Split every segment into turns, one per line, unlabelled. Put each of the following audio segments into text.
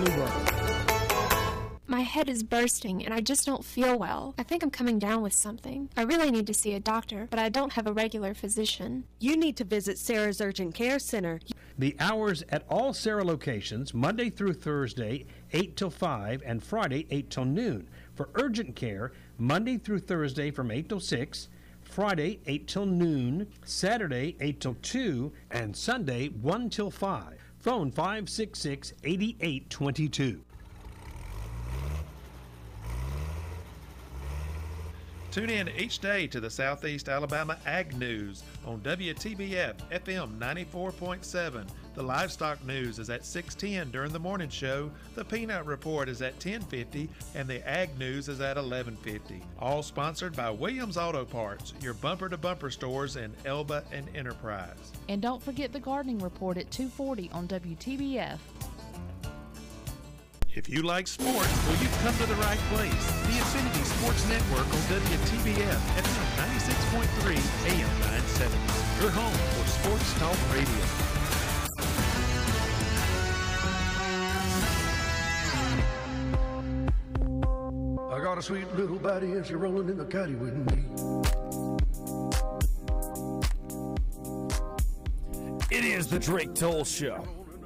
only world.
My head is bursting and I just don't feel well. I think I'm coming down with something. I really need to see a doctor, but I don't have a regular physician.
You need to visit Sarah's Urgent Care Center.
The hours at all Sarah locations, Monday through Thursday, 8 till 5, and Friday, 8 till noon. For urgent care, Monday through Thursday from 8 till 6, Friday, 8 till noon, Saturday, 8 till 2, and Sunday, 1 till 5. Phone 566-8822.
Tune in each day to the Southeast Alabama Ag News on WTBF FM 94.7. The livestock news is at 6:10 during the morning show. The Peanut Report is at 10:50, and the Ag News is at 11:50. All sponsored by Williams Auto Parts, your bumper-to-bumper stores in Elba and Enterprise.
And don't forget the Gardening Report at 2:40 on WTBF.
If you like sports, well, you've come to the right place. The Infinity Sports Network on WTBF FM 96.3 AM 970. Your home for sports talk radio.
I got a sweet little body and she's rolling in the caddy with me.
It is the Drake Toll Show.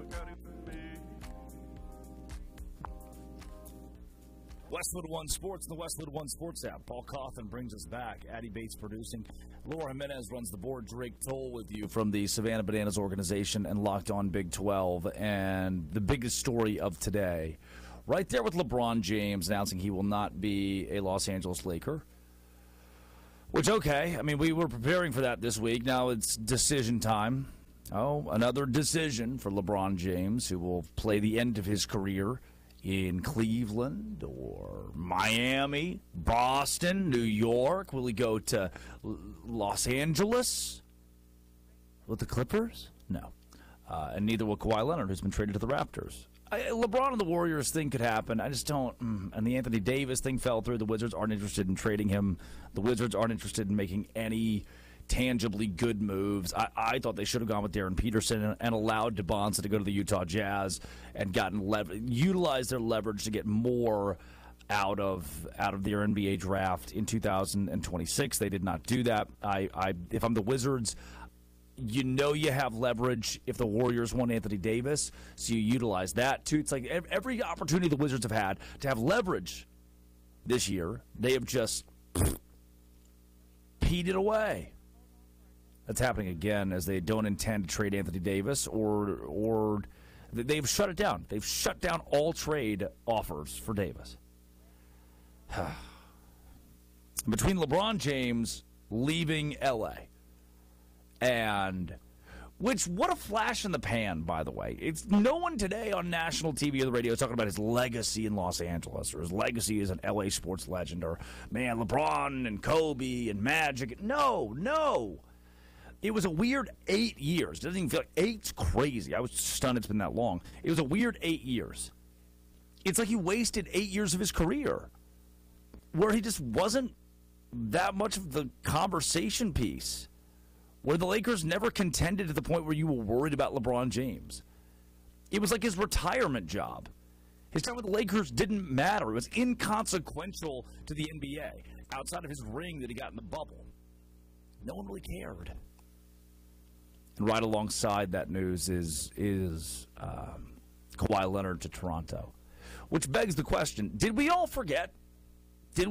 Westwood One Sports, the Westwood One Sports app. Paul Coffin brings us back. Addie Bates producing. Laura Jimenez runs the board. Drake Toll with you from the Savannah Bananas organization and Locked On Big 12. And the biggest story of today, right there with LeBron James announcing he will not be a Los Angeles Laker. Which, okay, I mean, we were preparing for that this week. Now it's decision time. Oh, another decision for LeBron James, who will play the end of his career in Cleveland or Miami, Boston, New York. Will he go to Los Angeles with the Clippers? No. And neither will Kawhi Leonard, who's been traded to the Raptors. LeBron and the Warriors thing could happen. I just don't. And the Anthony Davis thing fell through. The Wizards aren't interested in trading him. The Wizards aren't interested in making any tangibly good moves. I thought they should have gone with Darren Peterson and allowed DeBonsa to go to the Utah Jazz and utilized their leverage to get more out of their NBA draft in 2026. They did not do that. If I'm the Wizards, you know you have leverage if the Warriors want Anthony Davis, so you utilize that too. It's like every opportunity the Wizards have had to have leverage this year, they have just peed it away. That's happening again as they don't intend to trade Anthony Davis or they've shut it down. They've shut down all trade offers for Davis. Between LeBron James leaving L.A. and what a flash in the pan, by the way. It's no one today on national TV or the radio is talking about his legacy in Los Angeles or his legacy as an L.A. sports legend or, man, LeBron and Kobe and Magic. No. It was a weird 8 years. It doesn't even feel like 8's crazy. I was stunned it's been that long. It was a weird 8 years. It's like he wasted 8 years of his career where he just wasn't that much of the conversation piece, where the Lakers never contended to the point where you were worried about LeBron James. It was like his retirement job. His time with the Lakers didn't matter. It was inconsequential to the NBA outside of his ring that he got in the bubble. No one really cared. And right alongside that news is Kawhi Leonard to Toronto, which begs the question, did we all forget the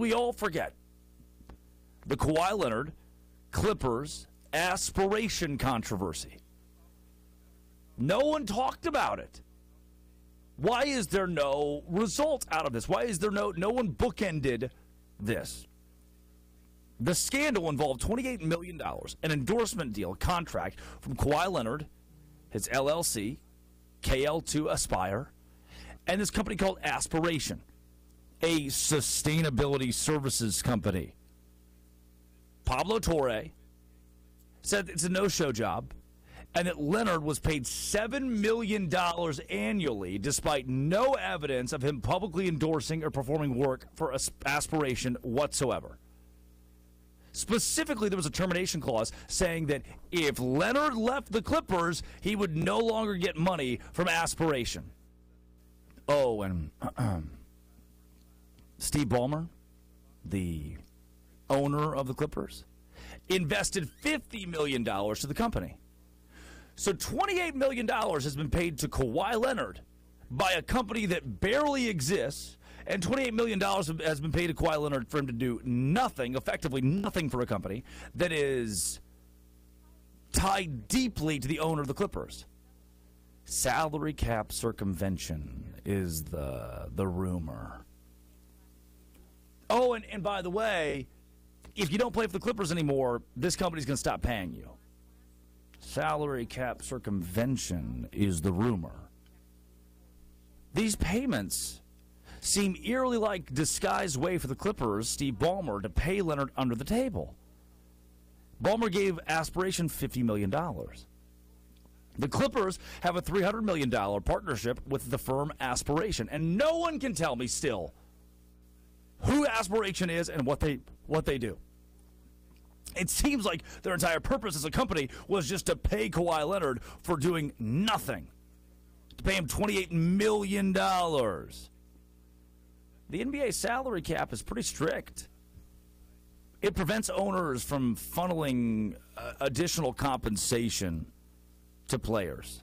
Kawhi Leonard Clippers aspiration controversy? No one talked about it. Why is there no result out of this? Why is there no one bookended this? The scandal involved $28 million, an endorsement deal, a contract from Kawhi Leonard, his LLC, KL2 Aspire, and this company called Aspiration, a sustainability services company. Pablo Torre said it's a no-show job and that Leonard was paid $7 million annually despite no evidence of him publicly endorsing or performing work for Aspiration whatsoever. Specifically, there was a termination clause saying that if Leonard left the Clippers, he would no longer get money from Aspiration. Oh, and Steve Ballmer, the owner of the Clippers, invested $50 million to the company. So $28 million has been paid to Kawhi Leonard by a company that barely exists, and $28 million has been paid to Kawhi Leonard for him to do nothing, effectively nothing for a company that is tied deeply to the owner of the Clippers. Salary cap circumvention is the rumor. Oh, and by the way, if you don't play for the Clippers anymore, this company's going to stop paying you. Salary cap circumvention is the rumor. These payments seem eerily like disguised way for the Clippers, Steve Ballmer, to pay Leonard under the table. Ballmer gave Aspiration $50 million. The Clippers have a $300 million partnership with the firm Aspiration, and no one can tell me still who Aspiration is and what they do. It seems like their entire purpose as a company was just to pay Kawhi Leonard for doing nothing. To pay him $28 million. The NBA salary cap is pretty strict. It prevents owners from funneling additional compensation to players.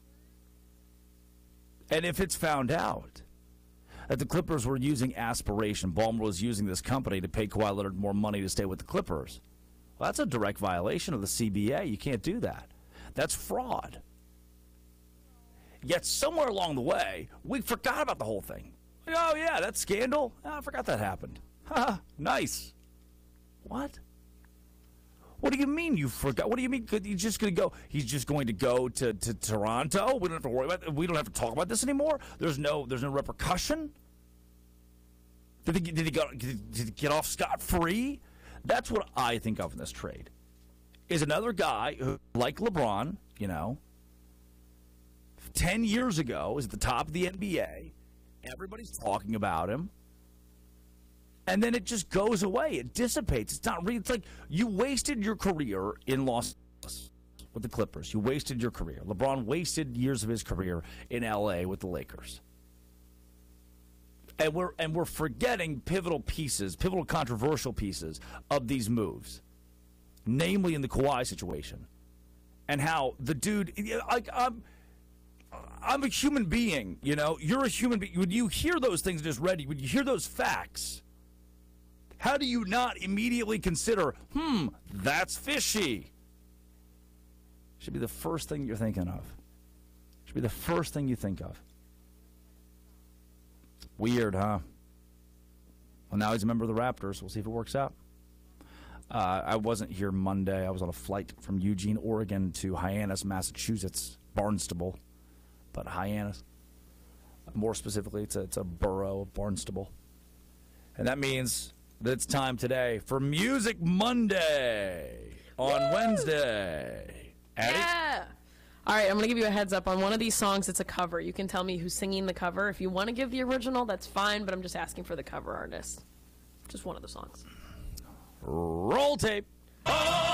And if it's found out that the Clippers were using Aspiration, Ballmer was using this company to pay Kawhi Leonard more money to stay with the Clippers, well, that's a direct violation of the CBA. You can't do that. That's fraud. Yet somewhere along the way, we forgot about the whole thing. Oh, yeah, that scandal? Oh, I forgot that happened. Ha, nice. What? What do you mean you forgot? What do you mean he's just going to go? He's just going to go to Toronto? We don't have to worry about it. We don't have to talk about this anymore? There's no repercussion? Did he get off scot-free? That's what I think of in this trade. Is another guy who, like LeBron, 10 years ago, is at the top of the NBA. Everybody's talking about him. And then it just goes away. It dissipates. It's not real. It's like you wasted your career in Los Angeles with the Clippers. You wasted your career. LeBron wasted years of his career in L.A. with the Lakers. And we're forgetting pivotal controversial pieces of these moves, namely in the Kawhi situation, and how the dude, I'm a human being, You're a human being. When you hear those things just read, when you hear those facts, how do you not immediately consider, that's fishy? Should be the first thing you're thinking of. Should be the first thing you think of. Weird, huh? Well, now he's a member of the Raptors. We'll see if it works out. I wasn't here Monday. I was on a flight from Eugene, Oregon to Hyannis, Massachusetts, Barnstable. But Hyannis, more specifically, it's a borough of Barnstable. And that means that it's time today for Music Monday on Wednesday. Addie?
Yeah. All right, I'm going to give you a heads up on one of these songs. It's a cover. You can tell me who's singing the cover. If you want to give the original, that's fine, but I'm just asking for the cover artist. Just one of the songs.
Roll tape.